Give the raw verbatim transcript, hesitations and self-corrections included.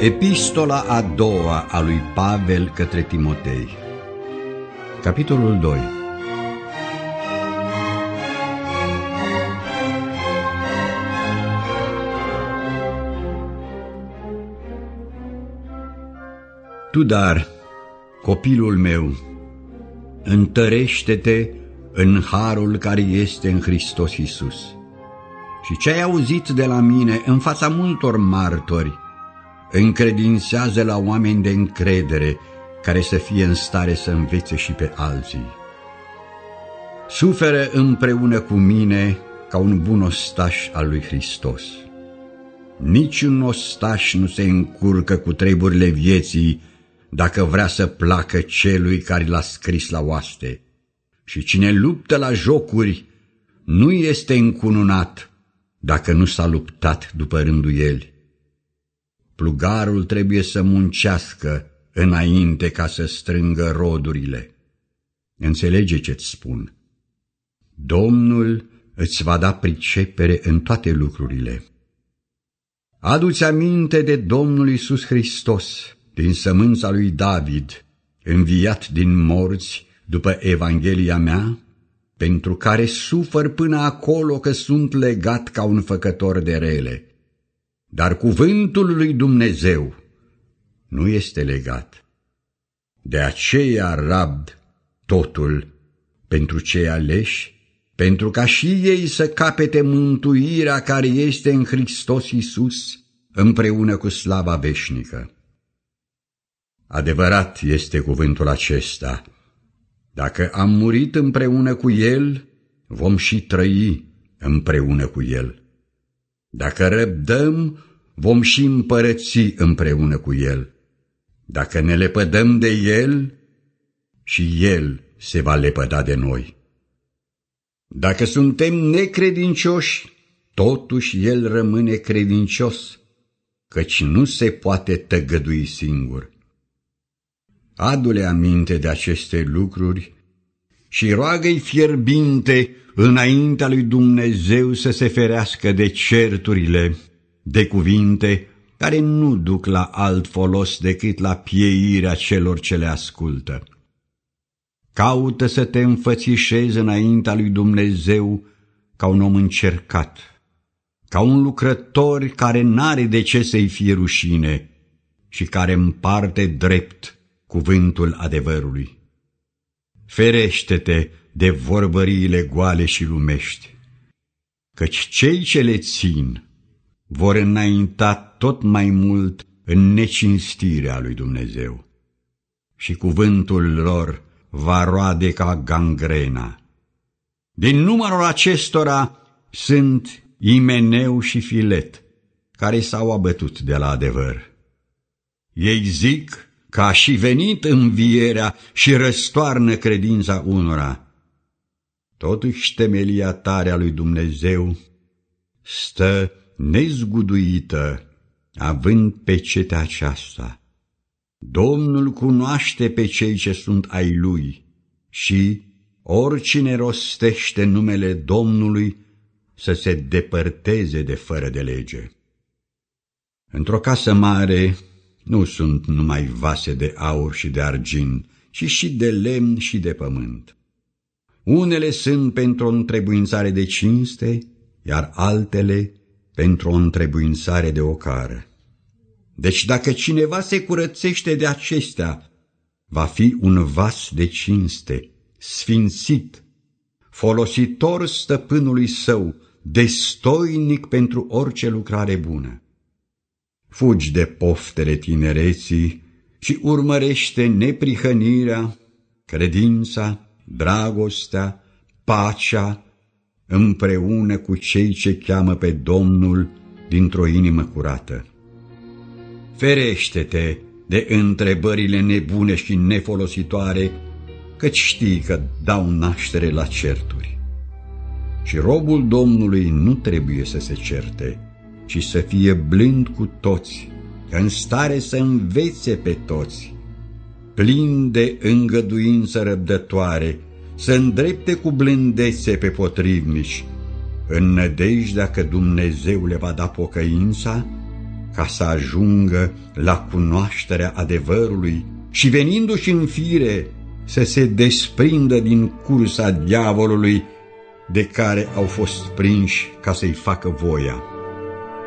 Epistola a doua a lui Pavel către Timotei. Capitolul doi. Tu, dar, copilul meu, întărește-te în harul care este în Hristos Iisus. Și ce ai auzit de la mine în fața multor martori, încredințează la oameni de încredere, care să fie în stare să învețe și pe alții. Suferă împreună cu mine ca un bun ostaș al lui Hristos. Niciun ostaș nu se încurcă cu treburile vieții dacă vrea să placă celui care l-a scris la oaste. Și cine luptă la jocuri nu este încununat dacă nu s-a luptat după rânduieli. Plugarul trebuie să muncească înainte ca să strângă rodurile. Înțelege ce-ți spun. Domnul îți va da pricepere în toate lucrurile. Adu-ți aminte de Domnul Iisus Hristos, din sămânța lui David, înviat din morți după Evanghelia mea, pentru care sufăr până acolo că sunt legat ca un făcător de rele. Dar cuvântul lui Dumnezeu nu este legat. De aceea rabd totul pentru cei aleși, pentru ca și ei să capete mântuirea care este în Hristos Iisus, împreună cu slava veșnică. Adevărat este cuvântul acesta: dacă am murit împreună cu El, vom și trăi împreună cu El. Dacă răbdăm, vom și împărăți împreună cu El. Dacă ne lepădăm de El, și El se va lepăda de noi. Dacă suntem necredincioși, totuși El rămâne credincios, căci nu se poate tăgădui singur. Adu-le aminte de aceste lucruri și roagă-i fierbinte înaintea lui Dumnezeu să se ferească de certurile, de cuvinte care nu duc la alt folos decât la pieirea celor ce le ascultă. Caută să te înfățișezi înaintea lui Dumnezeu ca un om încercat, ca un lucrător care n-are de ce să-i fie rușine și care împarte drept cuvântul adevărului. Ferește-te de vorbăriile goale și lumești, căci cei ce le țin vor înainta tot mai mult în necinstirea lui Dumnezeu și cuvântul lor va roade ca gangrena. Din numărul acestora sunt Imeneu și Filet, care s-au abătut de la adevăr. Ei zic că a și venit învierea și răstoarnă credința unora. Totuși temelia tare a lui Dumnezeu stă nezguduită, având pecetea aceasta: Domnul cunoaște pe cei ce sunt ai Lui și oricine rostește numele Domnului să se depărteze de fără de lege. Într-o casă mare nu sunt numai vase de aur și de argint, ci și de lemn și de pământ. Unele sunt pentru o întrebuințare de cinste, iar altele pentru o întrebuințare de ocară. Deci dacă cineva se curățește de acestea, va fi un vas de cinste, sfințit, folositor stăpânului său, destoinic pentru orice lucrare bună. Fugi de poftele tinereții și urmărește neprihănirea, credința, dragostea, pacea, împreună cu cei ce cheamă pe Domnul dintr-o inimă curată. Ferește-te de întrebările nebune și nefolositoare, căci știi că dau naștere la certuri. Și robul Domnului nu trebuie să se certe, ci să fie blând cu toți, în stare să învețe pe toți, plin de îngăduință răbdătoare, să îndrepte cu blândețe pe potrivnici, în nădejdea că Dumnezeu le va da pocăința ca să ajungă la cunoașterea adevărului și, venindu-și în fire, să se desprindă din cursa diavolului de care au fost prinși ca să-i facă voia.